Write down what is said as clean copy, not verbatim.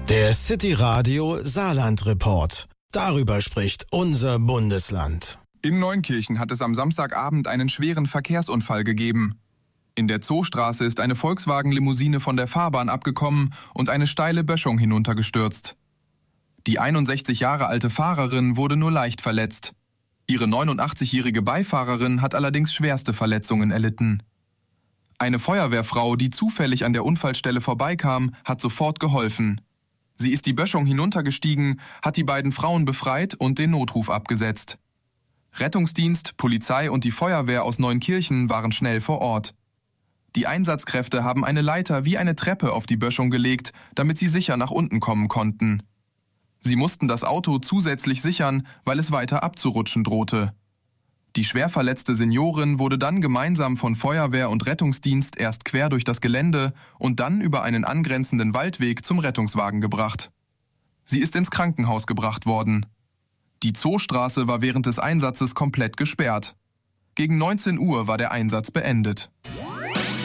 Der City Radio Saarland Report. Darüber spricht unser Bundesland. In Neunkirchen hat es am Samstagabend einen schweren Verkehrsunfall gegeben. In der Zoostraße ist eine Volkswagen-Limousine von der Fahrbahn abgekommen und eine steile Böschung hinuntergestürzt. Die 61 Jahre alte Fahrerin wurde nur leicht verletzt. Ihre 89-jährige Beifahrerin hat allerdings schwerste Verletzungen erlitten. Eine Feuerwehrfrau, die zufällig an der Unfallstelle vorbeikam, hat sofort geholfen. Sie ist die Böschung hinuntergestiegen, hat die beiden Frauen befreit und den Notruf abgesetzt. Rettungsdienst, Polizei und die Feuerwehr aus Neunkirchen waren schnell vor Ort. Die Einsatzkräfte haben eine Leiter wie eine Treppe auf die Böschung gelegt, damit sie sicher nach unten kommen konnten. Sie mussten das Auto zusätzlich sichern, weil es weiter abzurutschen drohte. Die schwer verletzte Seniorin wurde dann gemeinsam von Feuerwehr und Rettungsdienst erst quer durch das Gelände und dann über einen angrenzenden Waldweg zum Rettungswagen gebracht. Sie ist ins Krankenhaus gebracht worden. Die Zoostraße war während des Einsatzes komplett gesperrt. Gegen 19 Uhr war der Einsatz beendet.